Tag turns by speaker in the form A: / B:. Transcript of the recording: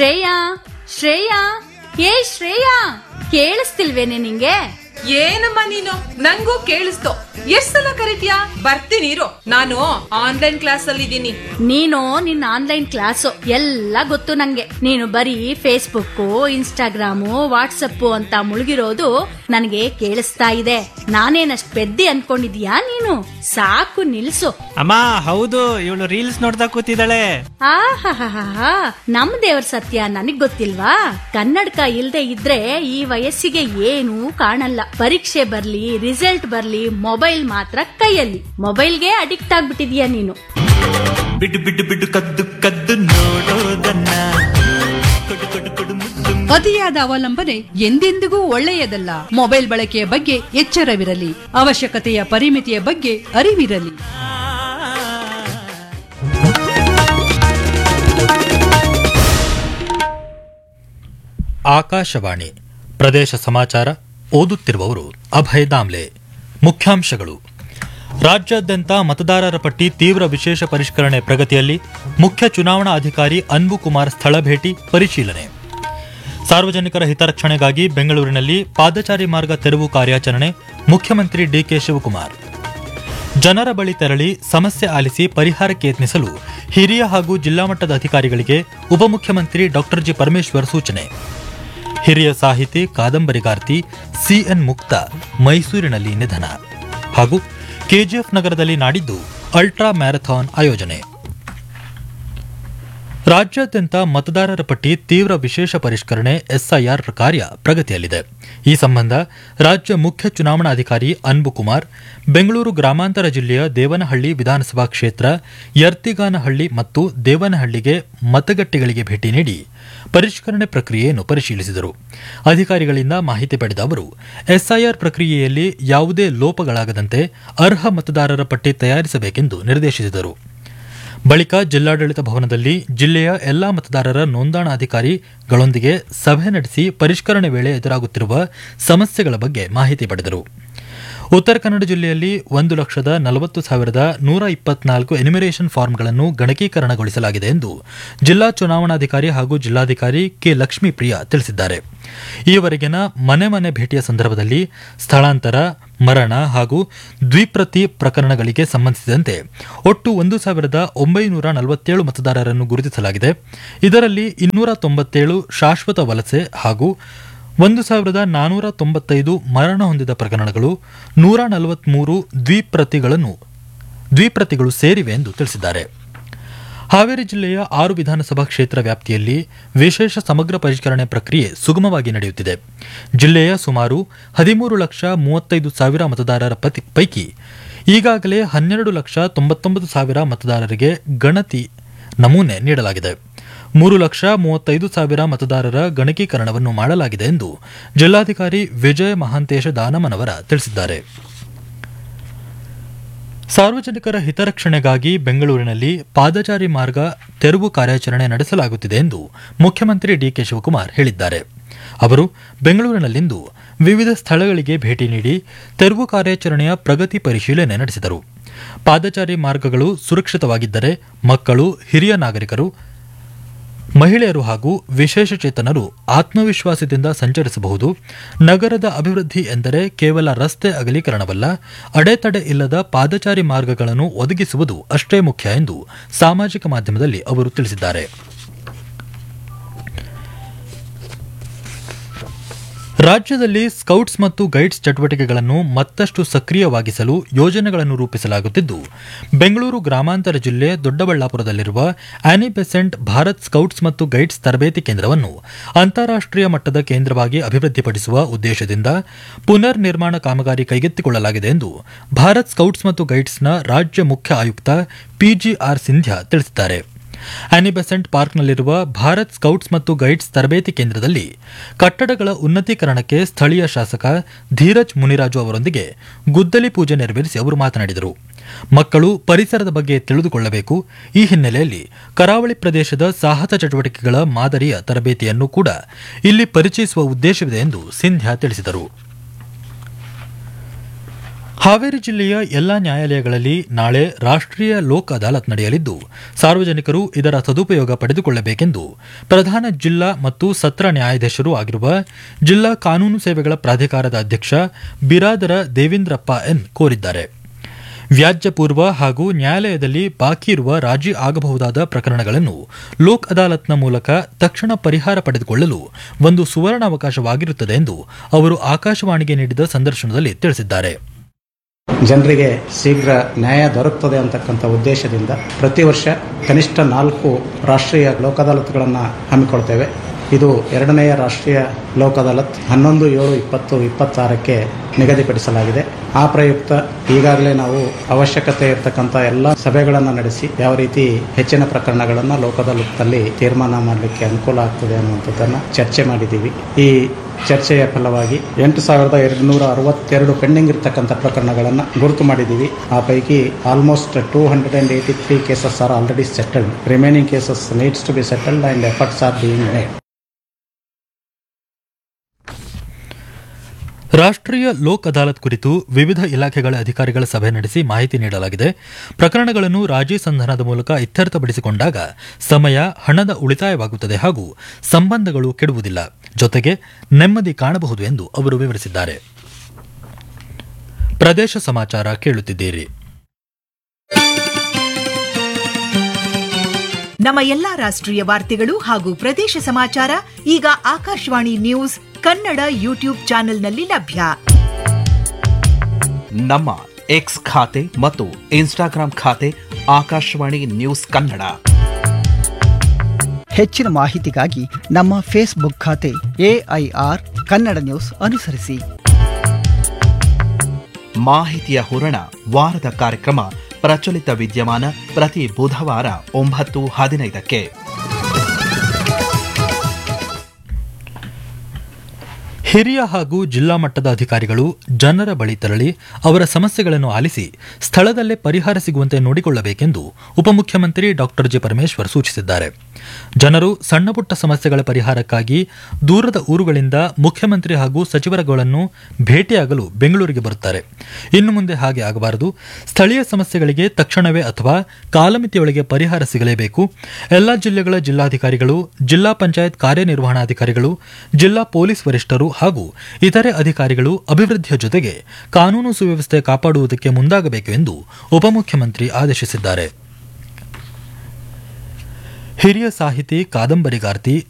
A: ಶ್ರೇಯಾ ಶ್ರೇಯಾ ಶ್ರೇಯಾ ಕೇಳಿಸ್ತಿಲ್ವೇನೆ ನಿಂಗೆ?
B: ಏನಮ್ಮ ನೀನು, ನಂಗೂ ಕೇಳಿಸ್ತು. ಎಷ್ಟ್ ಸಲ ಕರಿತೀಯಾ? ಬರ್ತೀನಿ ಇರು, ನಾನು ಆನ್ಲೈನ್ ಕ್ಲಾಸ್ ಅಲ್ಲಿ ಇದ್ದೀನಿ.
A: ನೀನು ನಿನ್ನ ಆನ್ಲೈನ್ ಕ್ಲಾಸು ಎಲ್ಲ ಗೊತ್ತು ನಂಗೆ. ನೀನು ಬರೀ ಫೇಸ್ಬುಕ್, ಇನ್ಸ್ಟಾಗ್ರಾಮು, ವಾಟ್ಸಪ್ ಅಂತ ಮುಳುಗಿರೋದು ನನಗೆ ಕೇಳಿಸ್ತಾ ಇದೆ. ನಾನೇನಷ್ಟ್ ಪೆದ್ದಿ ಅನ್ಕೊಂಡಿದ್ಯಾ ನೀನು? ಸಾಕು ನಿಲ್ಸು.
C: ಅಮ್ಮ ಹೌದು, ಇವಳು ರೀಲ್ಸ್ ನೋಡ್ತಾ ಕೂತಿದ್ದಾಳೆ.
A: ಆಹಾಹಾಹಾ, ನಮ್ ದೇವ್ರ ಸತ್ಯ ನನಗ್ ಗೊತ್ತಿಲ್ವಾ? ಕನ್ನಡಕ ಇಲ್ದೆ ಇದ್ರೆ ಈ ವಯಸ್ಸಿಗೆ ಏನೂ ಕಾಣಲ್ಲ. ಪರೀಕ್ಷೆ ಬರ್ಲಿ, ರಿಸಲ್ಟ್ ಬರ್ಲಿ, ಮೊಬೈಲ್ ಮಾತ್ರ ಕೈಯಲ್ಲಿ. ಮೊಬೈಲ್ಗೆ ಅಡಿಕ್ಟ್ ಆಗ್ಬಿಟ್ಟಿದ್ಯಾ ನೀನು.
D: ಬಿಡು ಬಿಡು ಬಿಡು ಕದ್ದು ಕದ್ದು ನೋಡೋದನ್ನ.
E: ಅತಿಯಾದ ಅವಲಂಬನೆ ಎಂದೆಂದಿಗೂ ಒಳ್ಳೆಯದಲ್ಲ. ಮೊಬೈಲ್ ಬಳಕೆಯ ಬಗ್ಗೆ ಎಚ್ಚರವಿರಲಿ. ಅವಶ್ಯಕತೆಯ ಪರಿಮಿತಿಯ ಬಗ್ಗೆ ಅರಿವಿರಲಿ.
F: ಆಕಾಶವಾಣಿ ಪ್ರದೇಶ ಸಮಾಚಾರ ಓದುತ್ತಿರುವವರು ಅಭಯ್ ದಾಮ್ಲೆ. ಮುಖ್ಯಾಂಶಗಳು: ರಾಜ್ಯಾದ್ಯಂತ ಮತದಾರರ ಪಟ್ಟಿ ತೀವ್ರ ವಿಶೇಷ ಪರಿಷ್ಕರಣೆ ಪ್ರಗತಿಯಲ್ಲಿ. ಮುಖ್ಯ ಚುನಾವಣಾ ಅಧಿಕಾರಿ ಅನ್ಬು ಕುಮಾರ್ ಸ್ಥಳ ಭೇಟಿ ಪರಿಶೀಲನೆ. ಸಾರ್ವಜನಿಕರ ಹಿತರಕ್ಷಣೆಗಾಗಿ ಬೆಂಗಳೂರಿನಲ್ಲಿ ಪಾದಚಾರಿ ಮಾರ್ಗ ತೆರವು ಕಾರ್ಯಾಚರಣೆ. ಮುಖ್ಯಮಂತ್ರಿ ಡಿಕೆ ಶಿವಕುಮಾರ್. ಜನರ ಬಳಿ ತೆರಳಿ ಸಮಸ್ಯೆ ಆಲಿಸಿ ಪರಿಹಾರಕ್ಕೆ ಯತ್ನಿಸಲು ಹಿರಿಯ ಹಾಗೂ ಜಿಲ್ಲಾ ಮಟ್ಟದ ಅಧಿಕಾರಿಗಳಿಗೆ ಉಪಮುಖ್ಯಮಂತ್ರಿ ಡಾ ಜಿ ಪರಮೇಶ್ವರ್ ಸೂಚನೆ. ಹಿರಿಯ ಸಾಹಿತಿ ಕಾದಂಬರಿಗಾರ್ತಿ ಸಿಎನ್ ಮುಕ್ತ ಮೈಸೂರಿನಲ್ಲಿ ನಿಧನ. ಹಾಗೂ ಕೆಜಿಎಫ್ ನಗರದಲ್ಲಿ ನಾಡಿದ್ದು ಅಲ್ಟ್ರಾ ಮ್ಯಾರಥಾನ್ ಆಯೋಜನೆ. ರಾಜ್ಯಾದ್ಯಂತ ಮತದಾರರ ಪಟ್ಟಿ ತೀವ್ರ ವಿಶೇಷ ಪರಿಷ್ಕರಣೆ ಎಸ್ಐಆರ್ ಕಾರ್ಯ ಪ್ರಗತಿಯಲ್ಲಿದೆ. ಈ ಸಂಬಂಧ ರಾಜ್ಯ ಮುಖ್ಯ ಚುನಾವಣಾಧಿಕಾರಿ ಅನ್ಬು ಕುಮಾರ್ ಬೆಂಗಳೂರು ಗ್ರಾಮಾಂತರ ಜಿಲ್ಲೆಯ ದೇವನಹಳ್ಳಿ ವಿಧಾನಸಭಾ ಕ್ಷೇತ್ರ, ಯರ್ತಿಗಾನಹಳ್ಳಿ ಮತ್ತು ದೇವನಹಳ್ಳಿಗೆ ಮತಗಟ್ಟೆಗಳಿಗೆ ಭೇಟಿ ನೀಡಿ ಪರಿಷ್ಕರಣೆ ಪ್ರಕ್ರಿಯೆಯನ್ನು ಪರಿಶೀಲಿಸಿದರು. ಅಧಿಕಾರಿಗಳಿಂದ ಮಾಹಿತಿ ಪಡೆದ ಅವರು ಎಸ್ಐಆರ್ ಪ್ರಕ್ರಿಯೆಯಲ್ಲಿ ಯಾವುದೇ ಲೋಪಗಳಾಗದಂತೆ ಅರ್ಹ ಮತದಾರರ ಪಟ್ಟಿ ತಯಾರಿಸಬೇಕೆಂದು ನಿರ್ದೇಶಿಸಿದರು. ಬಳಿಕ ಜಿಲ್ಲಾಡಳಿತ ಭವನದಲ್ಲಿ ಜಿಲ್ಲೆಯ ಎಲ್ಲಾ ಮತದಾರರ ನೋಂದಣಾಧಿಕಾರಿಗಳೊಂದಿಗೆ ಸಭೆ ನಡೆಸಿ ಪರಿಷ್ಕರಣೆ ವೇಳೆ ಎದುರಾಗುತ್ತಿರುವ ಸಮಸ್ಯೆಗಳ ಬಗ್ಗೆ ಮಾಹಿತಿ ಪಡೆದರು. ಉತ್ತರ ಕನ್ನಡ ಜಿಲ್ಲೆಯಲ್ಲಿ 1,40,124 ಎನ್ಯುಮರೇಷನ್ ಫಾರ್ಮ್ಗಳನ್ನು ಗಣಕೀಕರಣಗೊಳಿಸಲಾಗಿದೆ ಎಂದು ಜಿಲ್ಲಾ ಚುನಾವಣಾಧಿಕಾರಿ ಹಾಗೂ ಜಿಲ್ಲಾಧಿಕಾರಿ ಕೆ ಲಕ್ಷ್ಮೀಪ್ರಿಯಾ ತಿಳಿಸಿದ್ದಾರೆ. ಈವರೆಗಿನ ಮನೆ ಮನೆ ಭೇಟಿಯ ಸಂದರ್ಭದಲ್ಲಿ ಸ್ಥಳಾಂತರ, ಮರಣ ಹಾಗೂ ದ್ವಿಪ್ರತಿ ಪ್ರಕರಣಗಳಿಗೆ ಸಂಬಂಧಿಸಿದಂತೆ ಒಟ್ಟು 1,947 ಮತದಾರರನ್ನು ಗುರುತಿಸಲಾಗಿದೆ. ಇದರಲ್ಲಿ 297 ಶಾಶ್ವತ ವಲಸೆ ಹಾಗೂ 1,495 ಮರಣ ಹೊಂದಿದ ಪ್ರಕರಣಗಳು, 143 ದ್ವಿಪ್ರತಿಗಳು ಸೇರಿವೆ ಎಂದು ತಿಳಿಸಿದ್ದಾರೆ. ಹಾವೇರಿ ಜಿಲ್ಲೆಯ 6 ವಿಧಾನಸಭಾ ಕ್ಷೇತ್ರ ವ್ಯಾಪ್ತಿಯಲ್ಲಿ ವಿಶೇಷ ಸಮಗ್ರ ಪರಿಷ್ಕರಣೆ ಪ್ರಕ್ರಿಯೆ ಸುಗಮವಾಗಿ ನಡೆಯುತ್ತಿದೆ. ಜಿಲ್ಲೆಯ ಸುಮಾರು 13,35,000 ಮತದಾರರ ಪೈಕಿ ಈಗಾಗಲೇ 12,99,000 ಮತದಾರರಿಗೆ ಗಣತಿ ನಮೂನೆ ನೀಡಲಾಗಿದೆ. 3,35,000 ಮತದಾರರ ಗಣಕೀಕರಣವನ್ನು ಮಾಡಲಾಗಿದೆ ಎಂದು ಜಿಲ್ಲಾಧಿಕಾರಿ ವಿಜಯ ಮಹಾಂತೇಶ ದಾನಮ್ಮನವರ ತಿಳಿಸಿದ್ದಾರೆ. ಸಾರ್ವಜನಿಕರ ಹಿತರಕ್ಷಣೆಗಾಗಿ ಬೆಂಗಳೂರಿನಲ್ಲಿ ಪಾದಚಾರಿ ಮಾರ್ಗ ತೆರವು ಕಾರ್ಯಾಚರಣೆ ನಡೆಸಲಾಗುತ್ತಿದೆ ಎಂದು ಮುಖ್ಯಮಂತ್ರಿ ಡಿಕೆ ಶಿವಕುಮಾರ್ ಹೇಳಿದ್ದಾರೆ. ಅವರು ಬೆಂಗಳೂರಿನಲ್ಲಿಂದು ವಿವಿಧ ಸ್ಥಳಗಳಿಗೆ ಭೇಟಿ ನೀಡಿ ತೆರವು ಕಾರ್ಯಾಚರಣೆಯ ಪ್ರಗತಿ ಪರಿಶೀಲನೆ ನಡೆಸಿದರು. ಪಾದಚಾರಿ ಮಾರ್ಗಗಳು ಸುರಕ್ಷಿತವಾಗಿದ್ದರೆ ಮಕ್ಕಳು, ಹಿರಿಯ ನಾಗರಿಕರು, ಮಹಿಳೆಯರು ಹಾಗೂ ವಿಶೇಷಚೇತನರು ಆತ್ಮವಿಶ್ವಾಸದಿಂದ ಸಂಚರಿಸಬಹುದು. ನಗರದ ಅಭಿವೃದ್ಧಿ ಎಂದರೆ ಕೇವಲ ರಸ್ತೆ ಅಗಲೀಕರಣವಲ್ಲ, ಅಡೆತಡೆ ಇಲ್ಲದ ಪಾದಚಾರಿ ಮಾರ್ಗಗಳನ್ನು ಒದಗಿಸುವುದು ಅಷ್ಟೇ ಮುಖ್ಯ ಎಂದು ಸಾಮಾಜಿಕ ಮಾಧ್ಯಮದಲ್ಲಿ ಅವರು ತಿಳಿಸಿದ್ದಾರೆ. ರಾಜ್ಯದಲ್ಲಿ ಸ್ಕೌಟ್ಸ್ ಮತ್ತು ಗೈಡ್ಸ್ ಚಟುವಟಿಕೆಗಳನ್ನು ಮತ್ತಷ್ಟು ಸಕ್ರಿಯವಾಗಿಸಲು ಯೋಜನೆಗಳನ್ನು ರೂಪಿಸಲಾಗುತ್ತಿದ್ದು, ಬೆಂಗಳೂರು ಗ್ರಾಮಾಂತರ ಜಿಲ್ಲೆ ದೊಡ್ಡಬಳ್ಳಾಪುರದಲ್ಲಿರುವ ಆನಿ ಬೆಸೆಂಟ್ ಭಾರತ್ ಸ್ಕೌಟ್ಸ್ ಮತ್ತು ಗೈಡ್ಸ್ ತರಬೇತಿ ಕೇಂದ್ರವನ್ನು ಅಂತಾರಾಷ್ಟೀಯ ಮಟ್ಟದ ಕೇಂದ್ರವಾಗಿ ಅಭಿವೃದ್ಧಿಪಡಿಸುವ ಉದ್ದೇಶದಿಂದ ಪುನರ್ ನಿರ್ಮಾಣ ಕಾಮಗಾರಿ ಕೈಗೆತ್ತಿಕೊಳ್ಳಲಾಗಿದೆ ಎಂದು ಭಾರತ್ ಸ್ಕೌಟ್ಸ್ ಮತ್ತು ಗೈಡ್ಸ್ನ ರಾಜ್ಯ ಮುಖ್ಯ ಆಯುಕ್ತ ಪಿಜಿಆರ್ ಸಿಂಧ್ಯಾ ತಿಳಿಸಿದ್ದಾರೆ. ಆನಿ ಬೆಸೆಂಟ್ ಪಾರ್ಕ್ನಲ್ಲಿರುವ ಭಾರತ್ ಸ್ಕೌಟ್ಸ್ ಮತ್ತು ಗೈಡ್ಸ್ ತರಬೇತಿ ಕೇಂದ್ರದಲ್ಲಿ ಕಟ್ಟಡಗಳ ಉನ್ನತೀಕರಣಕ್ಕೆ ಸ್ಥಳೀಯ ಶಾಸಕ ಧೀರಜ್ ಮುನಿರಾಜು ಅವರೊಂದಿಗೆ ಗುದ್ದಲಿ ಪೂಜೆ ನೆರವೇರಿಸಿ ಅವರು ಮಾತನಾಡಿದರು. ಮಕ್ಕಳು ಪರಿಸರದ ಬಗ್ಗೆ ತಿಳಿದುಕೊಳ್ಳಬೇಕು. ಈ ಹಿನ್ನೆಲೆಯಲ್ಲಿ ಕರಾವಳಿ ಪ್ರದೇಶದ ಸಾಹಸ ಚಟುವಟಿಕೆಗಳ ಮಾದರಿಯ ತರಬೇತಿಯನ್ನು ಕೂಡ ಇಲ್ಲಿ ಪರಿಚಯಿಸುವ ಉದ್ದೇಶವಿದೆ ಎಂದು ಸಿಂಧ್ಯಾ ತಿಳಿಸಿದರು. ಹಾವೇರಿ ಜಿಲ್ಲೆಯ ಎಲ್ಲಾ ನ್ಯಾಯಾಲಯಗಳಲ್ಲಿ ನಾಳೆ ರಾಷ್ಟ್ರೀಯ ಲೋಕ್ ಅದಾಲತ್ ನಡೆಯಲಿದ್ದು ಸಾರ್ವಜನಿಕರು ಇದರ ಸದುಪಯೋಗ ಪಡೆದುಕೊಳ್ಳಬೇಕೆಂದು ಪ್ರಧಾನ ಜಿಲ್ಲಾ ಮತ್ತು ಸತ್ರ ನ್ಯಾಯಾಧೀಶರೂ ಆಗಿರುವ ಜಿಲ್ಲಾ ಕಾನೂನು ಸೇವೆಗಳ ಪ್ರಾಧಿಕಾರದ ಅಧ್ಯಕ್ಷ ಬಿರಾದರ ದೇವೇಂದ್ರಪ್ಪ ಎನ್ ಕೋರಿದ್ದಾರೆ. ವ್ಯಾಜ್ಯ ಪೂರ್ವ ಹಾಗೂ ನ್ಯಾಯಾಲಯದಲ್ಲಿ ಬಾಕಿ ಇರುವ ರಾಜಿ ಆಗಬಹುದಾದ ಪ್ರಕರಣಗಳನ್ನು ಲೋಕ್ ಅದಾಲತ್ನ ಮೂಲಕ ತಕ್ಷಣ ಪರಿಹಾರ ಪಡೆದುಕೊಳ್ಳಲು ಒಂದು ಸುವರ್ಣಾವಕಾಶವಾಗಿರುತ್ತದೆ ಎಂದು ಅವರು ಆಕಾಶವಾಣಿಗೆ ನೀಡಿದ ಸಂದರ್ಶನದಲ್ಲಿ ತಿಳಿಸಿದ್ದಾರೆ.
G: ಜನರಿಗೆ ಶೀಘ್ರ ನ್ಯಾಯ ದೊರಕುತ್ತದೆ ಅಂತಕ್ಕಂಥ ಉದ್ದೇಶದಿಂದ ಪ್ರತಿ ವರ್ಷ ಕನಿಷ್ಠ 4 ರಾಷ್ಟ್ರೀಯ ಲೋಕ್ ಅದಾಲತ್ಗಳನ್ನು ಹಮ್ಮಿಕೊಳ್ತೇವೆ. ಇದು 2ನೆಯ ರಾಷ್ಟ್ರೀಯ ಲೋಕ್ ಅದಾಲತ್ 11/7/2026ಕ್ಕೆ ನಿಗದಿಪಡಿಸಲಾಗಿದೆ. ಆ ಪ್ರಯುಕ್ತ ಈಗಾಗಲೇ ನಾವು ಅವಶ್ಯಕತೆ ಇರತಕ್ಕಂಥ ಎಲ್ಲ ಸಭೆಗಳನ್ನು ನಡೆಸಿ ಯಾವ ರೀತಿ ಹೆಚ್ಚಿನ ಪ್ರಕರಣಗಳನ್ನು ಲೋಕ್ ಅದಾಲತ್ನಲ್ಲಿ ತೀರ್ಮಾನ ಮಾಡಲಿಕ್ಕೆ ಅನುಕೂಲ ಆಗ್ತದೆ ಅನ್ನುವಂಥದ್ದನ್ನು ಚರ್ಚೆ ಮಾಡಿದ್ದೀವಿ. ಈ ಚರ್ಚೆಯ ಫಲವಾಗಿ 8,262 ಪೆಂಡಿಂಗ್ ಇರತಕ್ಕಂಥ ಪ್ರಕರಣಗಳನ್ನು ಗುರುತು ಮಾಡಿದ್ದೀವಿ. ಆ ಪೈಕಿ almost 283 cases are already settled. Remaining cases needs to B settled and efforts are being made.
F: ರಾಷ್ಟ್ರೀಯ ಲೋಕ್ ಅದಾಲತ್ ಕುರಿತು ವಿವಿಧ ಇಲಾಖೆಗಳ ಅಧಿಕಾರಿಗಳ ಸಭೆ ನಡೆಸಿ ಮಾಹಿತಿ ನೀಡಲಾಗಿದೆ. ಪ್ರಕರಣಗಳನ್ನು ರಾಜಿ ಸಂಧಾನದ ಮೂಲಕ ಇತ್ಯರ್ಥಪಡಿಸಿಕೊಂಡಾಗ ಸಮಯ, ಹಣದ ಉಳಿತಾಯವಾಗುತ್ತದೆ ಹಾಗೂ ಸಂಬಂಧಗಳು ಕೆಡುವುದಿಲ್ಲ, ಜೊತೆಗೆ ನೆಮ್ಮದಿ ಕಾಣಬಹುದು ಎಂದು ಅವರು ವಿವರಿಸಿದ್ದಾರೆ. ಪ್ರದೇಶ ಸಮಾಚಾರ ಕೇಳುತ್ತಿದ್ದೀರಿ.
H: ನಮ್ಮ ಎಲ್ಲಾ ರಾಷ್ಟ್ರೀಯ ವಾರ್ತೆಗಳು ಹಾಗೂ ಪ್ರದೇಶ ಸಮಾಚಾರ ಈಗ ಆಕಾಶವಾಣಿ ನ್ಯೂಸ್ ಕನ್ನಡ ಯೂಟ್ಯೂಬ್ ಚಾನೆಲ್ನಲ್ಲಿ ಲಭ್ಯ.
I: ನಮ್ಮ ಎಕ್ಸ್ ಖಾತೆ ಮತ್ತು ಇನ್ಸ್ಟಾಗ್ರಾಂ ಖಾತೆ ಆಕಾಶವಾಣಿ ನ್ಯೂಸ್ ಕನ್ನಡ.
J: ಹೆಚ್ಚಿನ ಮಾಹಿತಿಗಾಗಿ ನಮ್ಮ ಫೇಸ್ಬುಕ್ ಖಾತೆ AIR ಕನ್ನಡ ನ್ಯೂಸ್ ಅನುಸರಿಸಿ.
I: ಮಾಹಿತಿಯ ಹೂರಣ ವಾರದ ಕಾರ್ಯಕ್ರಮ ಪ್ರಚಲಿತ ವಿದ್ಯಮಾನ ಪ್ರತಿ ಬುಧವಾರ 9:15ಕ್ಕೆ.
F: ಹಿರಿಯ ಹಾಗೂ ಜಿಲ್ಲಾ ಮಟ್ಟದ ಅಧಿಕಾರಿಗಳು ಜನರ ಬಳಿ ತೆರಳಿ ಅವರ ಸಮಸ್ಯೆಗಳನ್ನು ಆಲಿಸಿ ಸ್ಥಳದಲ್ಲೇ ಪರಿಹಾರ ಸಿಗುವಂತೆ ನೋಡಿಕೊಳ್ಳಬೇಕೆಂದು ಉಪಮುಖ್ಯಮಂತ್ರಿ ಡಾ ಜಿ ಪರಮೇಶ್ವರ್ ಸೂಚಿಸಿದ್ದಾರೆ. ಜನರು ಸಣ್ಣಪುಟ್ಟ ಸಮಸ್ಯೆಗಳ ಪರಿಹಾರಕ್ಕಾಗಿ ದೂರದ ಊರುಗಳಿಂದ ಮುಖ್ಯಮಂತ್ರಿ ಹಾಗೂ ಸಚಿವರುಗಳನ್ನು ಭೇಟಿಯಾಗಲು ಬೆಂಗಳೂರಿಗೆ ಬರುತ್ತಾರೆ. ಇನ್ನು ಮುಂದೆ ಹಾಗೆ ಆಗಬಾರದು. ಸ್ಥಳೀಯ ಸಮಸ್ಯೆಗಳಿಗೆ ತಕ್ಷಣವೇ ಅಥವಾ ಕಾಲಮಿತಿಯೊಳಗೆ ಪರಿಹಾರ ಸಿಗಲೇಬೇಕು. ಎಲ್ಲಾ ಜಿಲ್ಲೆಗಳ ಜಿಲ್ಲಾಧಿಕಾರಿಗಳು, ಜಿಲ್ಲಾ ಪಂಚಾಯತ್ ಕಾರ್ಯನಿರ್ವಹಣಾಧಿಕಾರಿಗಳು, ಜಿಲ್ಲಾ ಪೊಲೀಸ್ ವರಿಷ್ಠರು ಹಾಗೂ ಇತರೆ ಅಧಿಕಾರಿಗಳು ಅಭಿವೃದ್ಧಿಯ ಜೊತೆಗೆ ಕಾನೂನು ಸುವ್ಯವಸ್ಥೆ ಕಾಪಾಡುವುದಕ್ಕೆ ಮುಂದಾಗಬೇಕು ಎಂದು ಉಪಮುಖ್ಯಮಂತ್ರಿ ಆದೇಶಿಸಿದ್ದಾರೆ. ಹಿರಿಯ ಸಾಹಿತಿ, ಕಾದಂಬರಿಗಾರ್ತಿ